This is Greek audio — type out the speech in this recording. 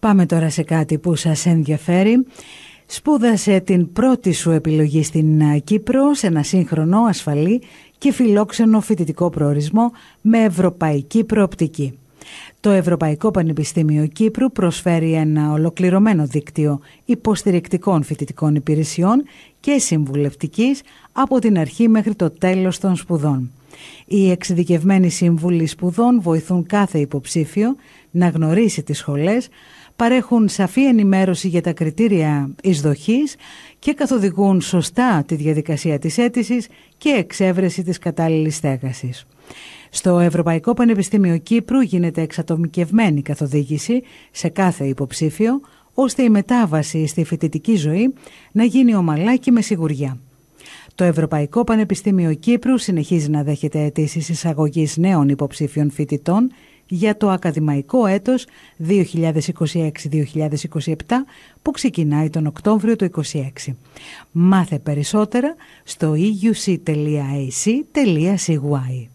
Πάμε τώρα σε κάτι που σας ενδιαφέρει. Σπούδασε την πρώτη σου επιλογή στην Κύπρο σε ένα σύγχρονο, ασφαλή και φιλόξενο φοιτητικό προορισμό με ευρωπαϊκή προοπτική. Το Ευρωπαϊκό Πανεπιστήμιο Κύπρου προσφέρει ένα ολοκληρωμένο δίκτυο υποστηρικτικών φοιτητικών υπηρεσιών και συμβουλευτικής από την αρχή μέχρι το τέλος των σπουδών. Οι εξειδικευμένοι σύμβουλοι σπουδών βοηθούν κάθε υποψήφιο να γνωρίσει τις σχολές, παρέχουν σαφή ενημέρωση για τα κριτήρια εισδοχής και καθοδηγούν σωστά τη διαδικασία της αίτησης και εξέβρεση της κατάλληλης στέγασης. Στο Ευρωπαϊκό Πανεπιστήμιο Κύπρου γίνεται εξατομικευμένη καθοδήγηση σε κάθε υποψήφιο, ώστε η μετάβαση στη φοιτητική ζωή να γίνει ομαλά και με σιγουριά. Το Ευρωπαϊκό Πανεπιστήμιο Κύπρου συνεχίζει να δέχεται αιτήσεις εισαγωγής νέων υποψήφιων φοιτητών για το ακαδημαϊκό έτος 2026-2027 που ξεκινάει τον Οκτώβριο του 2026. Μάθε περισσότερα στο euc.ac.cy.